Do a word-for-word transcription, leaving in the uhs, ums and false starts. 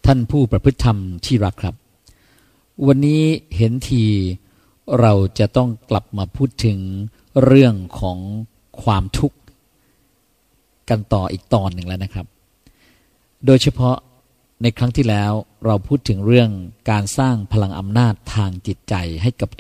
ท่านผู้ประพฤติธรรมที่รักครับวันนี้เห็นทีเราจะต้องกลับมาพูดถึงเรื่องของความทุกข์กันต่ออีกตอนหนึ่งแล้วนะครับโดยเฉพาะในครั้งที่แล้วเราพูดถึงเรื่องการสร้างพลังอำนาจทางจิตใจให้กับ